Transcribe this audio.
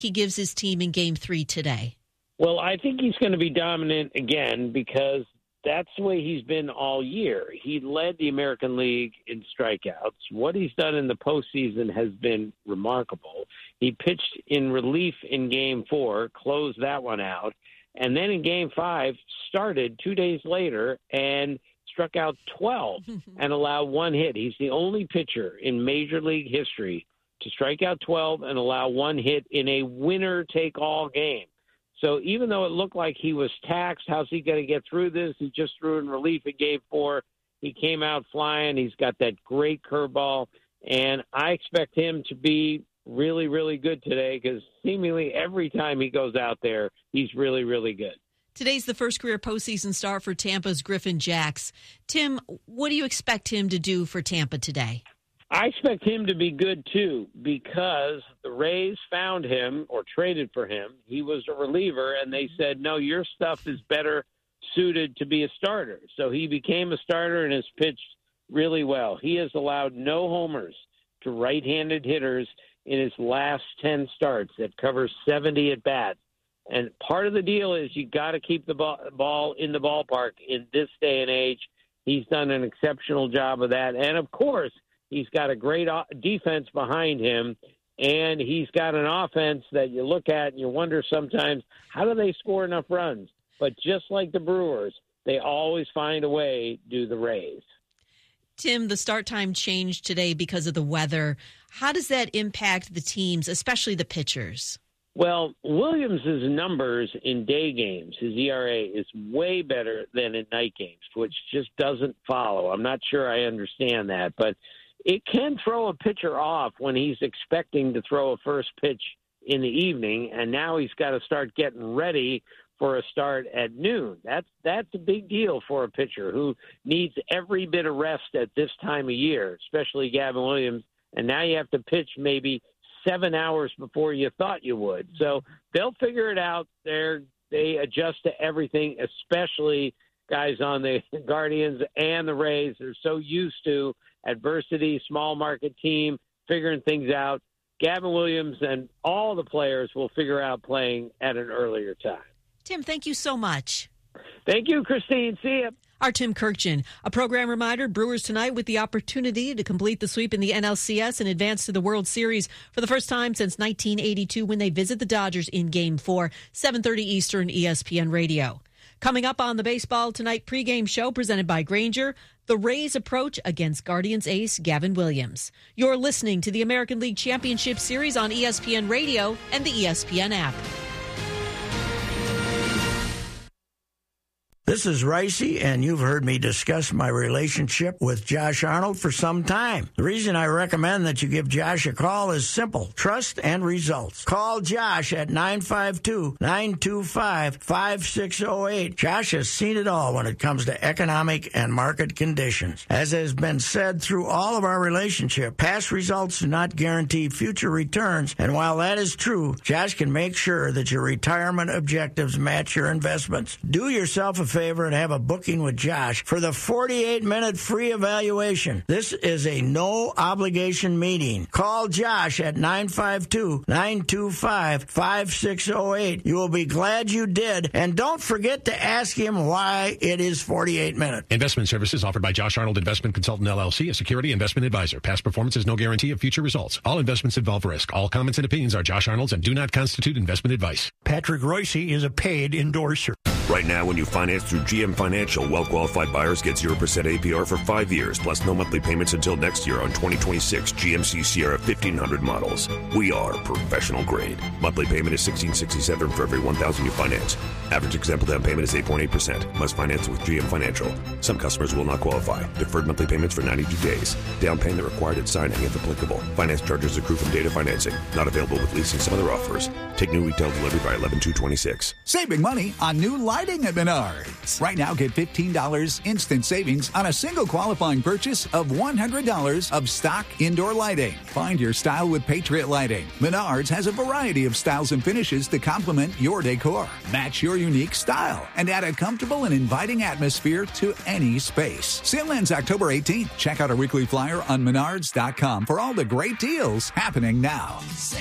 he gives his team in Game 3 today? Well, I think he's going to be dominant again because that's the way he's been all year. He led the American League in strikeouts. What he's done in the postseason has been remarkable. He pitched in relief in Game 4, closed that one out, and then in Game 5 started 2 days later and struck out 12 and allowed one hit. He's the only pitcher in Major League history to strike out 12 and allow one hit in a winner-take-all game. So even though it looked like he was taxed, how's he going to get through this? He just threw in relief in Game 4. He came out flying. He's got that great curveball, and I expect him to be really, really good today because seemingly every time he goes out there, he's really, really good. Today's the first career postseason start for Tampa's Griffin Jax. Tim, what do you expect him to do for Tampa today? I expect him to be good, too, because the Rays found him or traded for him. He was a reliever, and they said, no, your stuff is better suited to be a starter. So he became a starter and has pitched really well. He has allowed no homers to right-handed hitters in his last 10 starts. That covers 70 at-bats. And part of the deal is you got to keep the ball in the ballpark in this day and age. He's done an exceptional job of that. And, of course, he's got a great defense behind him, and he's got an offense that you look at and you wonder sometimes, how do they score enough runs? But just like the Brewers, they always find a way to do the Rays. Tim, the start time changed today because of the weather. How does that impact the teams, especially the pitchers? Well, Williams' numbers in day games, his ERA, is way better than in night games, which just doesn't follow. I'm not sure I understand that, but it can throw a pitcher off when he's expecting to throw a first pitch in the evening, and now he's got to start getting ready for a start at noon. That's a big deal for a pitcher who needs every bit of rest at this time of year, especially Gavin Williams, and now you have to pitch maybe 7 hours before you thought you would. So they'll figure it out. They adjust to everything, especially guys on the Guardians and the Rays. They're so used to adversity, small market team, figuring things out. Gavin Williams and all the players will figure out playing at an earlier time. Tim, thank you so much. Thank you, Christine. See you. Our Tim Kirkjian. A program reminder, Brewers tonight with the opportunity to complete the sweep in the NLCS and advance to the World Series for the first time since 1982 when they visit the Dodgers in Game 4, 7:30 Eastern, ESPN Radio. Coming up on the Baseball Tonight pregame show presented by Grainger, the Rays approach against Guardians ace Gavin Williams. You're listening to the American League Championship Series on ESPN Radio and the ESPN app. This is Ricey, and you've heard me discuss my relationship with Josh Arnold for some time. The reason I recommend that you give Josh a call is simple: trust and results. Call Josh at 952-925-5608. Josh has seen it all when it comes to economic and market conditions. As has been said through all of our relationship, past results do not guarantee future returns, and while that is true, Josh can make sure that your retirement objectives match your investments. Do yourself a favor and have a booking with Josh for the 48-minute free evaluation. This is a no-obligation meeting. Call Josh at 952-925-5608. You will be glad you did, and don't forget to ask him why it is 48 minutes. Investment services offered by Josh Arnold Investment Consultant, LLC, a security investment advisor. Past performance is no guarantee of future results. All investments involve risk. All comments and opinions are Josh Arnold's and do not constitute investment advice. Patrick Royce is a paid endorser. Right now, when you finance through GM Financial, well-qualified buyers get 0% APR for 5 years, plus no monthly payments until next year on 2026 GMC Sierra 1500 models. We are professional grade. Monthly payment is $1,667 for every $1,000 you finance. Average example down payment is 8.8%. Must finance with GM Financial. Some customers will not qualify. Deferred monthly payments for 92 days. Down payment required at signing if applicable. Finance charges accrue from data financing. Not available with leasing some other offers. Take new retail delivery by 11/2/26. Saving money on new lighting at Menards. Right now, get $15 instant savings on a single qualifying purchase of $100 of stock indoor lighting. Find your style with Patriot Lighting. Menards has a variety of styles and finishes to complement your decor. Match your unique style and add a comfortable and inviting atmosphere to any space. Sale ends October 18th. Check out our weekly flyer on Menards.com for all the great deals happening now.